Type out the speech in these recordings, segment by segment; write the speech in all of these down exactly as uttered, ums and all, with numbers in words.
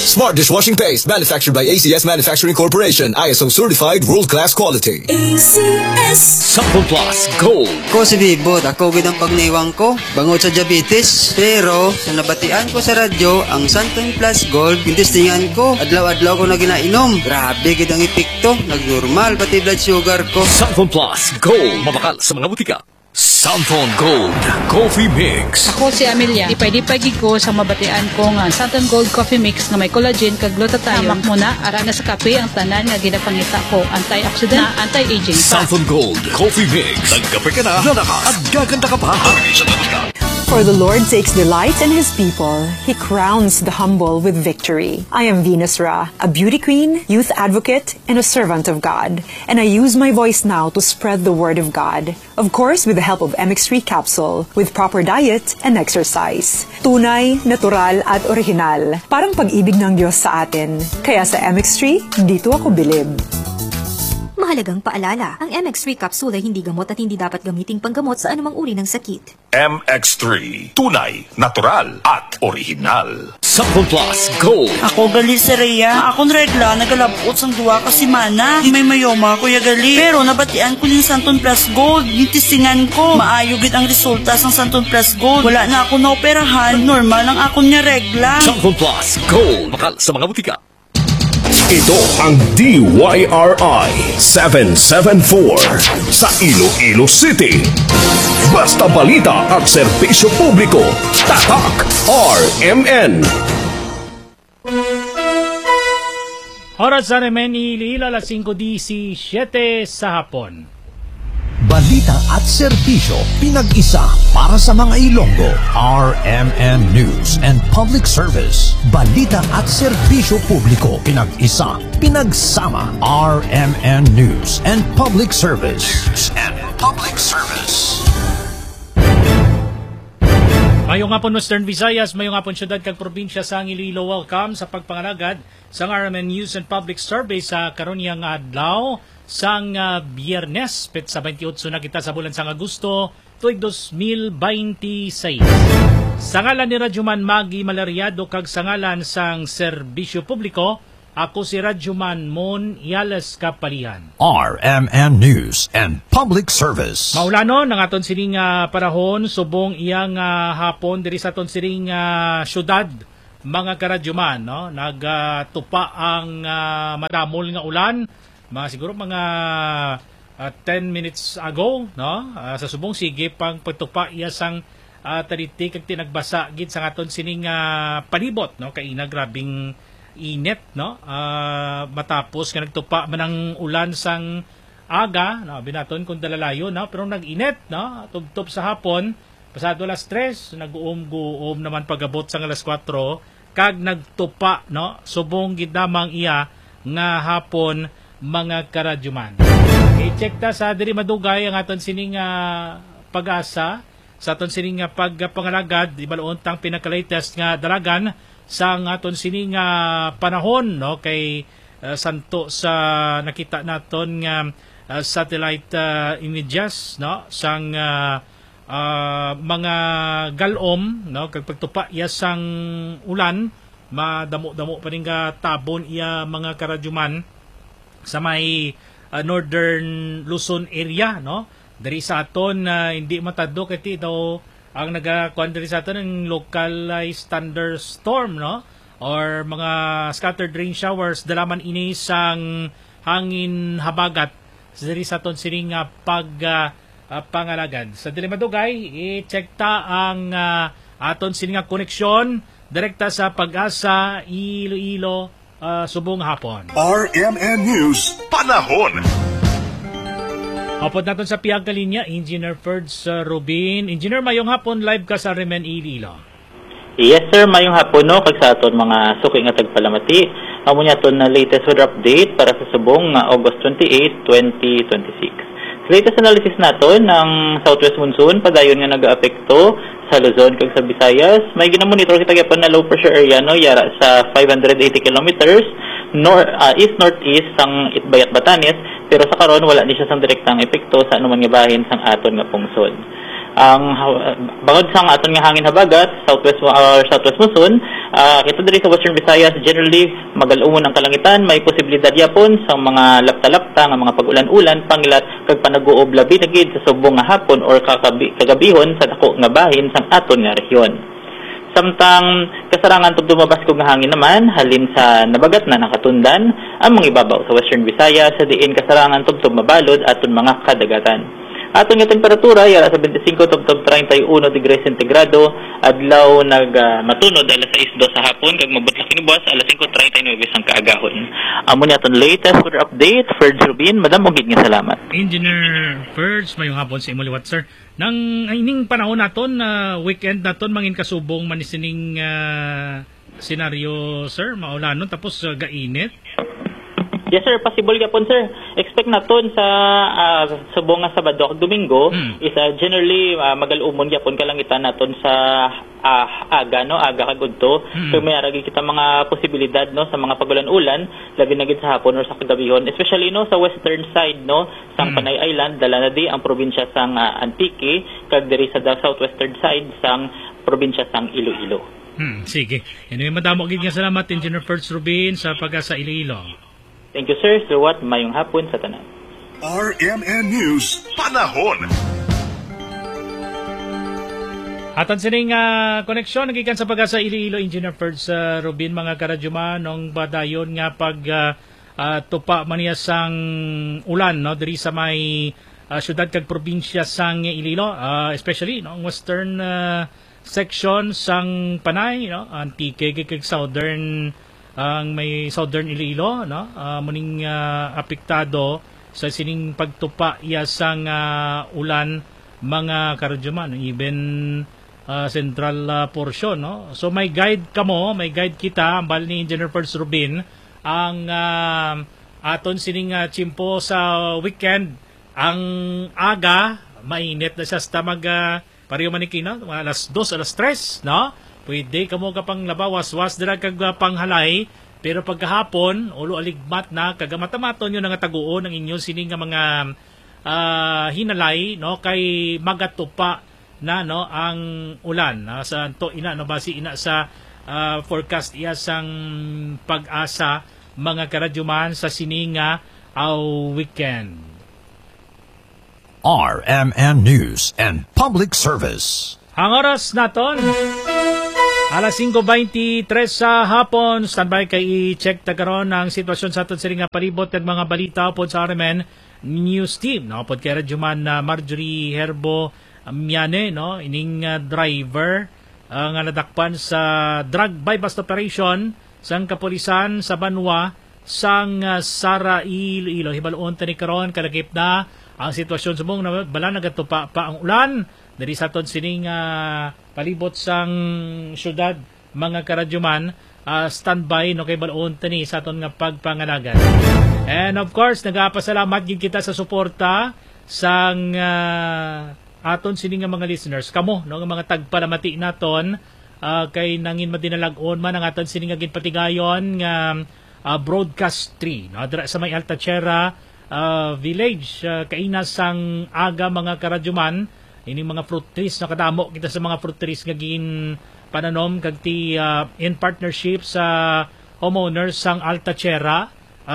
Smart dishwashing paste manufactured by A C S Manufacturing Corporation. I S O certified world-class quality. A C S Sample Plus Gold. Ko si Bibot, ako gid ang pagnaiwang ko bangod sa diabetes. Pero sa nabatian ko sa radyo ang Santon Plus Gold, intestingan ko adlaw-adlaw ko na ginainom. Grabe gid ang epekto, nagnormal pati blood sugar ko. Sample Plus Gold, mabakal sa mga butika. Santon Gold Coffee Mix. Ako si Amelia. Dipay-dipay gid ko sa mabatian ko nga Santon Gold Coffee Mix nga may collagen kag glutathione. Hamak mo na ara na sa kape ang tanan nga ginapangita ko, antioxidant na anti-aging. Santon Gold Coffee Mix. Nagkape ka na, lalaka at gaganda ka pa. For the Lord takes delight in His people. He crowns the humble with victory. I am Venus Ra, a beauty queen, youth advocate, and a servant of God. And I use my voice now to spread the word of God. Of course, with the help of M X three capsule, with proper diet and exercise. Tunay, natural, at original. Parang pag-ibig ng Diyos sa atin. Kaya sa M X three, dito ako bilib. Mahalagang paalala, ang M X three capsule ay hindi gamot at hindi dapat gamiting panggamot sa anumang uri ng sakit. M X three, tunay, natural, at original. Sample Plus Gold. Ako gali sa Rhea. Akong regla, nagalabot sang duwa kasi mana. May mayoma, kuya gali. Pero nabatian ko yung Santon Plus Gold. Yung testingan ko. Maayo gid ang resulta sang Santon Plus Gold. Wala na ako naoperahan. Normal ang akong niya regla. Sample Plus Gold. Makal sa mga butika. Ito ang D Y R I seven seven four sa Iloilo City. Basta balita at serbisyo publiko. Tatak R M N. Oras sa R M N Iloilo, alas singko disisiete sa hapon. Balita at serbisyo pinag-isa para sa mga Ilonggo. R M N News and Public Service. Balita at serbisyo publiko pinag-isa, pinagsama. R M N News and Public Service. News and Public Service. Mayong hapon Western Visayas, mayong hapon syudad kag probinsya sa Iloilo. Welcome sa pagpangalagad sa R M N News and Public Service sa karonyang adlaw sang uh, Biyernes, petsa twenty-eight na kita sa bulan sang Agosto, tuig twenty twenty-six. Sa ngalan ni Radyoman Magi Malariado kag sa ngalan sang serbisyo publiko, ako si Radyoman Mon Yales Kapalihan. R M N News and Public Service. Maulano ng aton sining uh, panahon, subong iyang uh, hapon diri sa aton sining uh, syudad, mga karadyoman, no? Nagtupa uh, ang uh, madamol nga ulan, mga siguro mga uh, ten minutes ago, no? Uh, sa subong sige pang pagtupa iya sang uh, talitik kag tinagbasa gid sa aton sining uh, palibot, no? Kay ina grabing init, no? Uh, matapos nga nagtupa man ang ulan sang aga, no? Binaton kung dalalayo, no? Pero nag-init, no? Tubtob sa hapon, pasado alas tres, nag-uom-guom naman pagabot sang alas kwatro, kag nagtupa, no? Subong gid namang iya nga hapon, mga karadyuman. I-check ta sa diri madugay ang aton sining uh, pag-asa sa aton sining uh, pagpangalagad, ibalon tang pinaka-latest nga dalagan sa aton sining uh, panahon, no? Kay uh, santo sa nakita naton nga uh, satellite uh, images, no? Sang uh, uh, mga galom, no? Kag pagtupa iya sang ulan, madamo-damo pa rin nga tabon iya mga karadyuman sa may uh, northern Luzon area, no? Dari sa aton uh, hindi matadlo kay daw ang nagakuan diri sa aton ng localized thunderstorm, no? Or mga scattered rain showers dalaman ini sang hangin habagat diri sa aton sining uh, pag uh, uh, pangalagad. Sa dili madugay, i-check ta ang uh, aton sining koneksyon direkta sa Pag-asa Iloilo. Uh, subong hapon. R M N News, panahon. Hapon natin sa piyag kalinya, Engineer Ferds uh, Rubin. Engineer, mayong hapon, live ka sa R M N Iloilo. Yes sir, mayong hapon no, kag sa aton mga suki nga tagpalamati. Amo niya aton na latest weather update para sa subong nga August twenty-eighth, twenty twenty-six. Sa latest analysis naton ng southwest monsoon, padayon nga nag-aapekto sa Luzon kag sa Visayas. May ginamonitor kita gyapon na low pressure area no, yara sa five hundred eighty kilometers north uh, east northeast sang Itbayat Batanes, pero sa karon wala ni siya sang direktang epekto sa anuman nga bahin sang aton nga pungsod. ang uh, bangod sa aton nga hangin habagat southwest or southwest monsoon, uh, kita diri sa Western Visayas generally magalumon ang kalangitan, may posibilidad yapon sa mga lapta-lapta nga mga pag-ulan-ulan pangilat kag panaguob labi na gid sa subong nga hapon or kagabi, kagabihon sa dako nga bahin sang aton nga rehiyon. Samtang kasarangan tug dumabas kog nga hangin naman halin sa nabagat na nakatundan ang mga ibabaw sa Western Visayas sa diin kasarangan tug mabalod aton mga kadagatan. Aton nga temperatura yara sa twenty-five tubtob thirty-one degrees centigrado, adlaw nag uh, matunod alas sais dos sa hapon kag mabutlak kini buwas alas five thirty-nine sang kaagahon. Amo ni aton latest weather update, Ferds Rubin, madam og nga salamat. Engineer Ferds, mayong hapon sa imo liwat sir. Nang ining panahon naton uh, weekend naton mangin kasubong manisining uh, senaryo sir, maulanon tapos uh, gainit. Yes sir, possible gyapon sir. Expect naton sa uh, subong nga Sabado ug Domingo hmm. is uh, generally uh, magalumon gyapon kalangitan naton sa uh, aga no, aga kag udto. Hmm. So may aragi kita mga posibilidad no sa mga pagulan-ulan labi na gid sa hapon or sa kagabihon, especially no sa western side no sang hmm. Panay Island, dala na di ang probinsya sang uh, Antique kag diri sa southwestern side sang probinsya sang Iloilo. Hmm, sige. Anyway, madamo gid nga salamat Engineer Ferds Rubin sa pag-asa Iloilo. Thank you sir. So what, mayong hapon sa tanan. R M N News, panahon. Atan sining uh, koneksyon nagikan sa pag-asa Iloilo Engineer Ferds uh, Rubin, mga karadyoman nung badayon nga pag uh, uh, tupa man niya sang ulan no diri sa may uh, syudad kag probinsya sang Iloilo, uh, especially no western uh, section sang Panay no, Antique kag southern ang may southern Iloilo no, uh, muning uh, apektado sa sining pagtupa iya sang uh, ulan mga karadyoman, even uh, central uh, portion no. So may guide kamo, may guide kita ang bal ni Engineer Ferds Rubin ang uh, aton sining uh, chimpo sa weekend. Ang aga mainit na siya sa mag uh, pareho manikina alas dos alas tres no. Pwede kamo kapang labawas-was dira kag panghalay, pero pagkahapon ulo aligmat na kagamata-maton yun nga taguon ang inyo sining nga mga uh, hinalay no kay magatupa na no ang ulan uh, sa to ina no base ina sa uh, forecast iya sang pag-asa mga karadyoman sa sininga aw weekend. R M N News and Public Service. Ang oras naton alas five twenty-three sa hapon. Standby kay i-check ta karon ang sitwasyon sa aton sining nga palibot kag mga balita pod sa R M N News Team no pod kay Radyoman uh, Marjorie Herbo Miane no ining uh, driver uh, nga nadakpan sa drug bypass operation sang kapulisan sa Banwa sang uh, Sara Iloilo. Hibalon ta ni karon kalagip na ang sitwasyon sa mong na bala nagatupa pa ang ulan dari sa aton sining uh, palibot sang syudad mga karadyoman. Uh, standby no kay balon tani sa aton nga pagpanganagan. And of course nagapasalamat gid kita sa suporta sang uh, aton sining nga mga listeners kamo no nga mga tagpalamati naton uh, kay nangin madinalag-on man ang aton sining nga ginpatigayon nga uh, broadcast three no dira sa may Altacherra uh, village uh, kainas sang aga mga karadyoman. Ini mga fruit trees na kadamo kita sa mga fruit trees nga gin pananom kag ti uh, in partnership sa homeowners sang Altacherra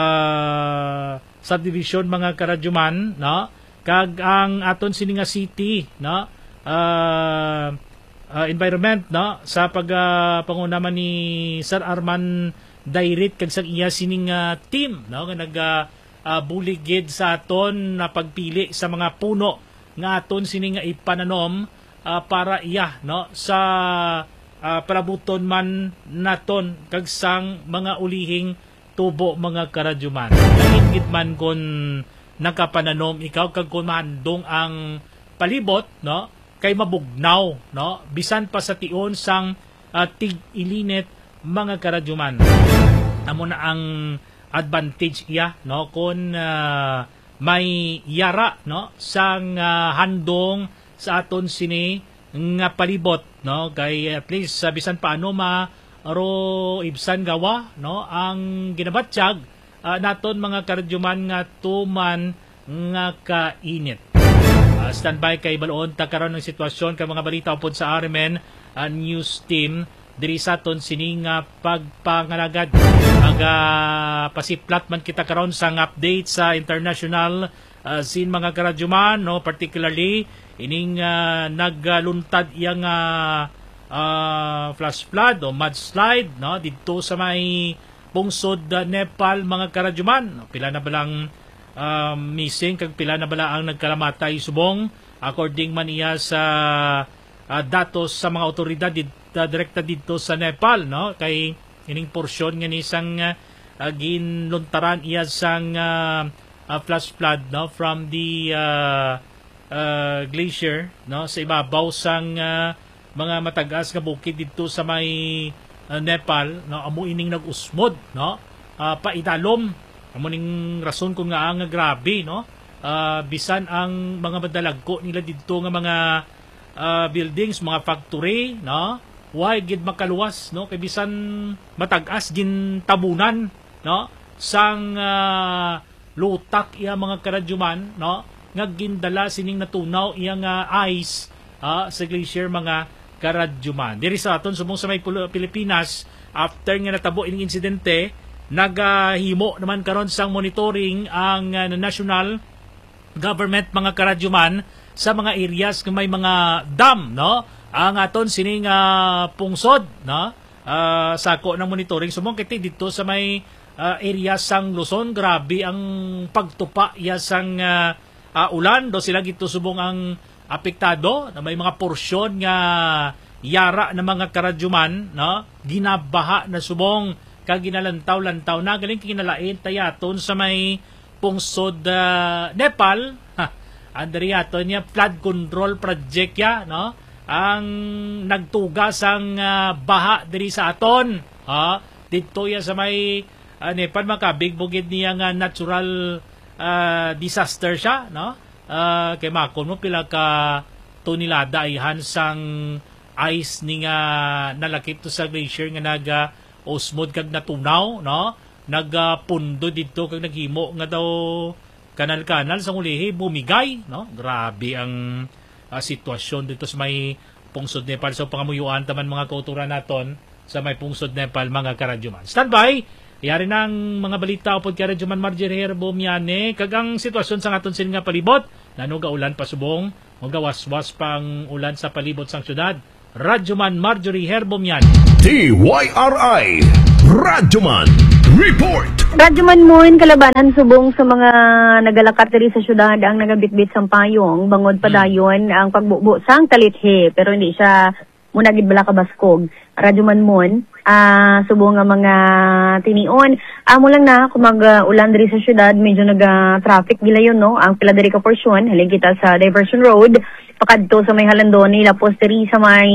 uh, subdivision mga karadyoman no kag ang aton sininga city no uh, uh, environment no sa pag uh, pangunaman ni Sir Arman Dairit kag sa iya sining uh, team no nga nag uh, uh, buligid sa aton na pagpili sa mga puno nga aton sini nga ipananom uh, para iya no sa uh, parabuton man naton kag sang mga ulihing tubo mga karadyoman. Nangingit man kon nakapananom ikaw kag kun mahandong ang palibot no kay mabugnaw no bisan pa sa tion sang uh, tig-ilinit mga karadyoman. Amo na ang advantage iya no kun uh, may yara no sang uh, handong sa aton sini nga palibot no kay at least uh, bisan paano ma ro ibsan gawa no ang ginabatsyag uh, naton mga karadyoman nga tuman nga kainit. Uh, standby kay baloon ta karon ng sitwasyon kay mga balita upod sa R M N uh, News Team diri sa aton sining uh, pagpangalagad. Aga pasiplat man kita karon sa update sa international uh, scene mga karadyoman, no, particularly ining uh, nagluntad iyang uh, uh, flash flood o mudslide, no, dito sa may pungsod uh, Nepal mga karadyoman. Pila na balang um, missing kag pila na bala ang nagkalamatay subong according man iya sa uh, datos sa mga otoridad dito, uh, direkta dito sa Nepal, no, kay ining porsyon nga ni sang uh, uh, ginluntaran iya sang uh, uh, flash flood, no, from the uh, uh, glacier, no, sa ibabaw sang uh, mga matagas nga bukid dito sa may uh, Nepal, no, amo ining nag-usmod, no, uh, paidalom. Amo ning rason kung nga ang grabe, no, uh, bisan ang mga madalagko nila dito nga mga uh, buildings, mga factory, no, why gid makaluwas, no, kay bisan matag-as gin tabunan, no, sang uh, lutak iya mga karadyuman, no, nga gindala sining natunaw iyang uh, ice uh, sa glacier mga karadyuman. Diri sa aton subong sa may Pilipinas, after nga natabo ining insidente, nagahimo naman karon sang monitoring ang uh, national government mga karadyuman sa mga areas kung may mga dam, no, ang aton sining uh, pungsod, no, uh, sako ng monitoring sumong kiti dito sa may uh, area sang Luzon. Grabe ang pagtupa iya sang uh, uh, ulan do sila gito subong ang apektado na may mga porsyon nga yara na mga karadyuman, no, ginabaha na subong kag ginalantaw-lantaw na galing kinalain tayaton sa may pungsod uh, Nepal. Andri aton niya flood control project ya, no, ang nagtugas ang uh, baha diri sa aton, ha, dito ya sa may uh, Nepal makabig bugid niya nga natural uh, disaster siya, no, uh, kay makon mo pila ka tonelada ihan sang ice ni nga nalakip to sa glacier nga naga osmod kag natunaw, no, nagpundo uh, dito kag naghimo nga daw kanal-kanal sa ulihi bumigay, no. Grabe ang uh, sitwasyon dito sa may pungsod Nepal. So pangamuyuan taman mga kauturan naton sa may pungsod Nepal mga karadyuman. Standby, yari nang mga balita upod karadyuman Marjorie Herbomiane kag ang sitwasyon sa aton sin nga palibot. Nano ga ulan pasubong, o gawas-was pang ulan sa palibot sang syudad. Radyoman Marjorie Herbomiane. D Y R I Radyoman Report. Radyoman Moon kalabanan subong sa mga nagalakat diri sa syudad ang nagabitbit sang payong bangod padayon ang pagbubo sang talithe pero hindi siya muna gid bala ka baskog. Radyoman Moon ah uh, subong nga mga tinion amo lang na kung mag-ulan diri sa syudad medyo naga-traffic gilayon, no, ang pila diri ka porsyon halin kita sa Diversion Road pakadto sa may Halandoni lapos diri sa may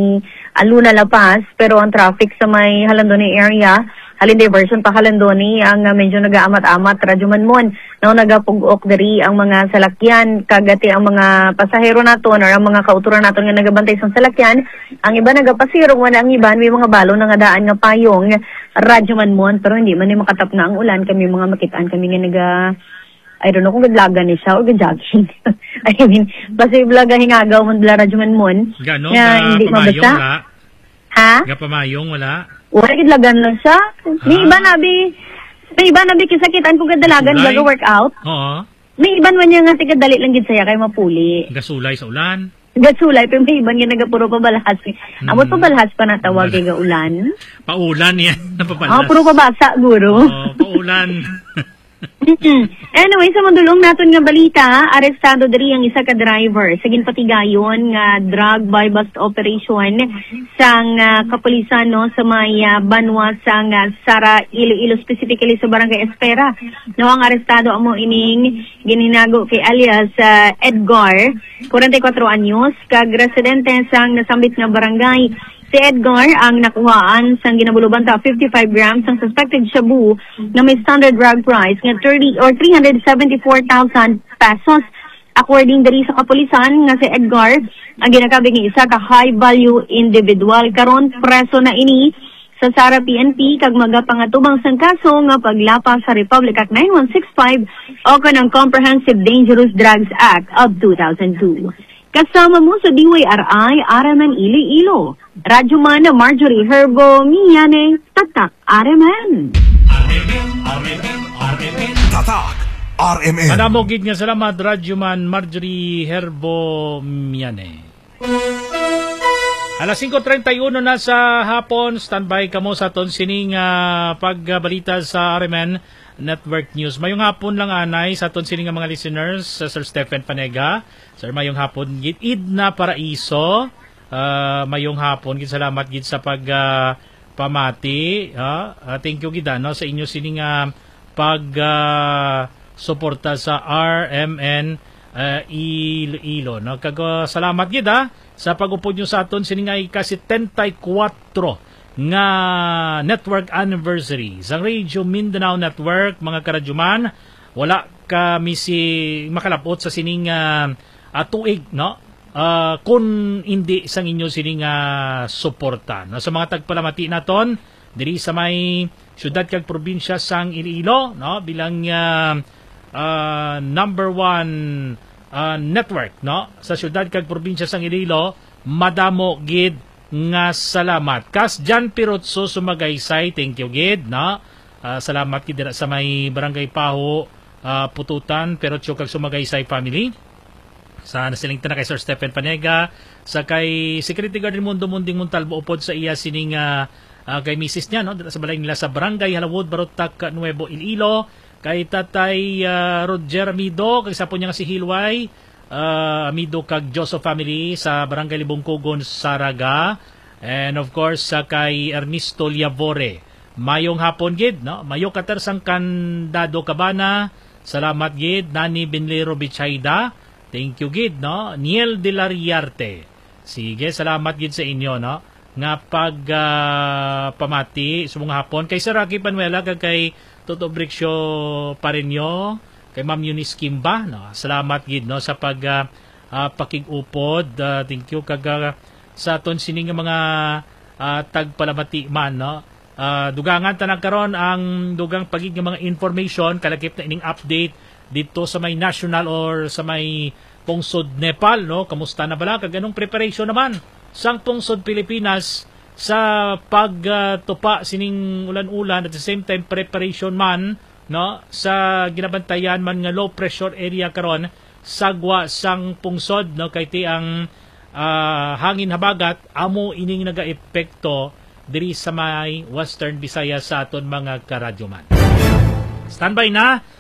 Aluna La Paz, pero ang traffic sa may Halandoni area halin diversion pa Halandoni ang uh, medyo nagaamat-amat. Radyoman Mon no, nagapugok diri ang mga salakyan kagati ang mga pasahero naton or ang mga kauturan naton nga nagabantay sa salakyan. Ang iba nagapasirong wala ang iba may mga balo nga daan nga payong Radyoman Mon pero hindi man ni makatap na ang ulan. Kami mga makitaan kami nga naga I don't know kung gadlagan ni siya o gadjogging. I mean, basta yung vlog hingagaw mo nila Radyoman Mon. Gano? Nga hindi mabasa. Wala? Ha? Nga pamayong wala? Wala gadlagan lang siya. May iba nabi, may iba nabi kisakitan ko gadalagan bago workout. Oo. May iban man niya nga tigadali lang gid saya kay mapuli. Gasulay sa ulan. Gasulay pero may iban nga nagapuro pabalahas. Hmm. Amot pabalahas pa natawag kay gaulan. Paulan yan napapalas. Ah, puro pabasa guro. Oo, paulan. Anyway, sa mandulong naton nga balita, arestado diri ang isa ka driver sa ginpatigayon nga drug buy bust operation sang uh, kapulisan, no, sa may uh, Banwa sang uh, Sara Iloilo, specifically sa Barangay Espera. No, ang arestado amo ining gininago kay alias uh, Edgar, forty-four anyos, kag residente sang nasambit nga barangay. Si Edgar ang nakuhaan sang ginabuluban ta fifty-five grams ang suspected shabu na may standard drug price nga thirty or three hundred seventy-four thousand pesos. According diri sa kapulisan nga si Edgar ang ginakabig ni isa ka high value individual karon preso na ini sa Sara P N P kag magapangatubang sang kaso nga paglapa sa Republic Act nine one six five o kanang Comprehensive Dangerous Drugs Act of two thousand two. Kasama mo sa D Y R I, Araman Iloilo. Radyo man na Marjorie Herbo, Miyane, Tatak, Araman. Tatak, R M N. Manamogid nga salamat, Radyo man Marjorie Herbo, Miyane. Alas five thirty-one na sa hapon, standby ka mo sa ton sining uh, pagbalita sa R M N Network News. Mayong hapon lang anay sa ton sining mga listeners, uh, Sir Stephen Panega. Sir, mayong hapon gid id na paraiso. Uh, mayong hapon gid salamat gid sa pag uh, pamati. Uh, uh, thank you gid no sa inyo sining uh, pag uh, suporta sa R M N uh, Iloilo. No? Kag uh, salamat gid ha sa pag-upod nyo sa aton siningay ka seventy-four nga network anniversary sa Radio Mindanao Network, mga karadyuman. Wala kami si makalapot sa sining uh, uh, tuig, no? Uh, kung hindi sang inyo sining uh, suporta. No? Sa mga tagpalamati naton diri sa may syudad kag probinsya sang Iloilo, no? Bilang uh, uh, number one Uh, network no sa syudad kag probinsya sang Iloilo, madamo gid nga salamat. Kas Jan Pirotso Sumagaysay, thank you gid no. Uh, salamat gid sa may barangay Paho, uh, Pututan, Pirotso kag Sumagaysay family. Sa nasiling na kay Sir Stephen Panega, sa kay Security Guard Mundo Munding Montalvo upod sa iya sining uh, uh, kay misis niya no sa balay nila sa barangay Halawod, Barotac, Nuevo Iloilo. Kay Tatay uh, Roger Amido, kay sa po niya nga si Hilway, uh, Amido kag Joseph family sa Barangay Libongkogon, Saraga. And of course, sa kay Ernesto Liavore. Mayong hapon gid, no? Mayo kater sang Kandado Cabana. Salamat gid, Nani Benlero Bichayda. Thank you gid, no? Niel de la Riarte. Sige, salamat gid sa inyo, no? Nga pag uh, pamati sumong hapon kay Sir Rocky Panuela kag kay Toto Brixio Pareño, kay Ma'am Eunice Kimba, no? Salamat gid no sa pag uh, uh, pakig-upod. Uh, thank you kag uh, sa aton sining mga uh, tagpalamati man no. Uh, dugangan tanang karon ang dugang pagig nga mga information kalakip na ining update dito sa may national or sa may pungsod Nepal no. Kamusta na bala kag anong preparation naman sang pungsod Pilipinas sa pagtupa uh, sining ulan-ulan at the same time preparation man no sa ginabantayan man nga low pressure area karon sagwa sang pungsod no kay ti ang uh, hangin habagat amo ining nagaepekto diri sa may Western Visayas sa aton mga karadyoman. Standby na